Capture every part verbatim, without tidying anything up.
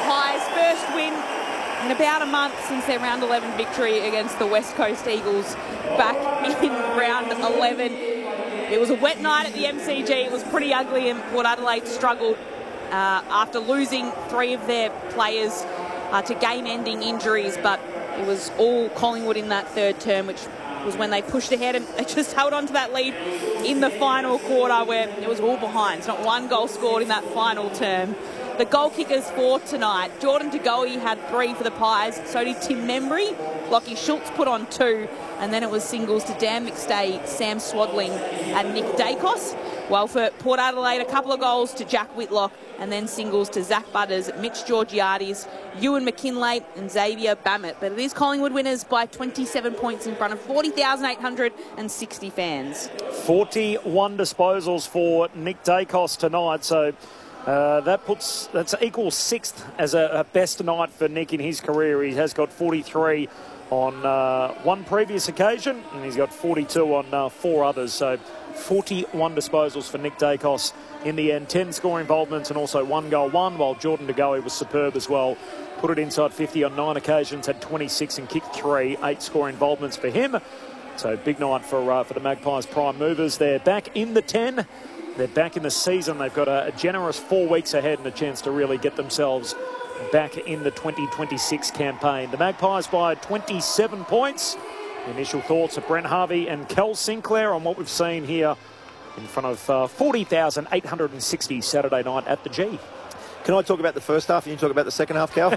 Pies' first win in about a month since their round eleven victory against the West Coast Eagles back in round eleven. It was a wet night at the M C G. It was pretty ugly, and Port Adelaide struggled uh, after losing three of their players uh, to game-ending injuries, but it was all Collingwood in that third term, which was when they pushed ahead and they just held on to that lead in the final quarter where it was all behind. It's not one goal scored in that final term. The goal kickers for tonight, Jordan De Goey had three for the Pies, so did Tim Membry. Lockie Schultz put on two, and then it was singles to Dan McStay, Sam Swadling and Nick Dacos. While for Port Adelaide, a couple of goals to Jack Whitlock, and then singles to Zach Butters, Mitch Georgiades, Ewan McKinlay and Xavier Bammett. But it is Collingwood winners by twenty-seven points in front of forty thousand eight hundred sixty fans. forty-one disposals for Nick Dacos tonight, so uh, that puts that's equal sixth as a, a best night for Nick in his career. He has got forty-three on uh, one previous occasion, and he's got forty-two on uh, four others, so forty-one disposals for Nick Dacos in the end. ten score involvements and also one goal one, while Jordan De Goey was superb as well. Put it inside fifty on nine occasions, had twenty-six and kicked three, eight score involvements for him. So big night for uh, for the Magpies prime movers. They're back in the ten. They're back in the season. They've got a, a generous four weeks ahead and a chance to really get themselves back in the twenty twenty-six campaign. The Magpies by twenty-seven points. Initial thoughts of Brent Harvey and Kel Sinclair on what we've seen here in front of uh, forty thousand eight hundred sixty Saturday night at the G. Can I talk about the first half and you talk about the second half, Cal?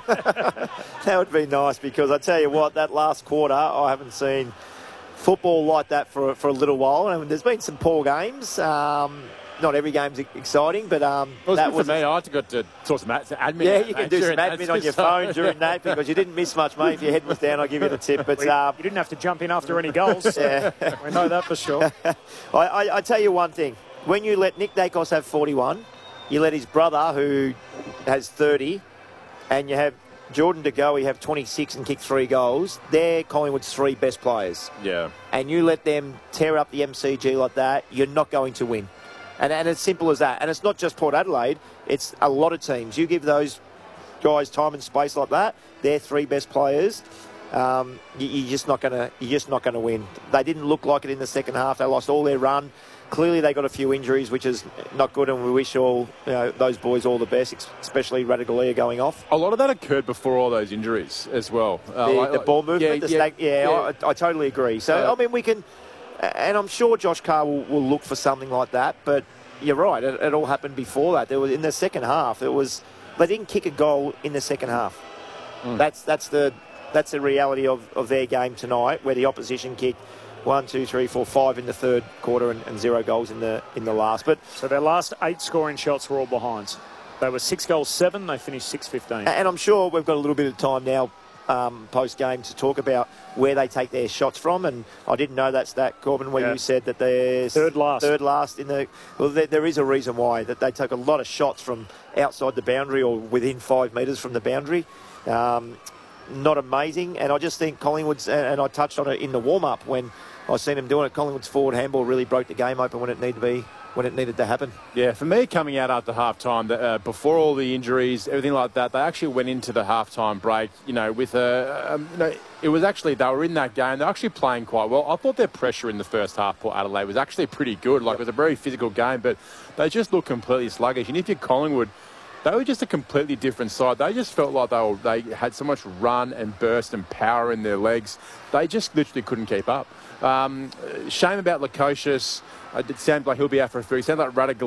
That would be nice, because I tell you what, that last quarter, I haven't seen football like that for, for a little while. I mean, there's been some poor games. Um, not every game's exciting, but um, it was that good was for me. I had to go to talk some admin. Yeah, you can mate, do some admin on your phone during that, because you didn't miss much, mate. If your head was down, I'll give you the tip. But um, you didn't have to jump in after any goals. So yeah. We know that for sure. I, I, I tell you one thing. When you let Nick Dacos have forty-one, you let his brother, who has thirty, and you have Jordan De Goey have twenty-six and kick three goals, they're Collingwood's three best players. Yeah. And you let them tear up the M C G like that, you're not going to win. And, and it's simple as that. And it's not just Port Adelaide, it's a lot of teams. You give those guys time and space like that, they're three best players, um, you, you're just not going to you're just not going to win. They didn't look like it in the second half. They lost all their run. Clearly they got a few injuries, which is not good, and we wish all you know, those boys all the best, especially Radigalia going off. A lot of that occurred before all those injuries as well. Uh, the, like, the ball movement, yeah, the yeah, snake, yeah, yeah. I, I totally agree. So, Uh, I mean, we can, and I'm sure Josh Carr will, will look for something like that, but you're right, it, it all happened before that. There was in the second half, it was, they didn't kick a goal in the second half. Mm. That's that's the that's the reality of, of their game tonight, where the opposition kicked one, two, three, four, five in the third quarter and, and zero goals in the in the last. But so their last eight scoring shots were all behinds. They were six goals seven. They finished six fifteen. And I'm sure we've got a little bit of time now um, post game to talk about where they take their shots from. And I didn't know that stat, Corbin, where yeah. you said that they're third last. Third last in the. Well, there, there is a reason why, that they take a lot of shots from outside the boundary or within five metres from the boundary. Um, not amazing, and I just think Collingwood's, and I touched on it in the warm-up when I seen them doing it, Collingwood's forward handball really broke the game open when it needed to be, when it needed to happen. Yeah, for me, coming out after half-time, uh, before all the injuries, everything like that, they actually went into the half-time break, you know, with a, um, you know, it was actually, they were in that game, they're actually playing quite well. I thought their pressure in the first half, Port Adelaide, was actually pretty good. Like, yep. It was a very physical game, but they just looked completely sluggish. And if you're Collingwood, they were just a completely different side. They just felt like they were, they had so much run and burst and power in their legs. They just literally couldn't keep up. Um, shame about Lukosius. It sounds like he'll be out for a few. It sounds like Radigal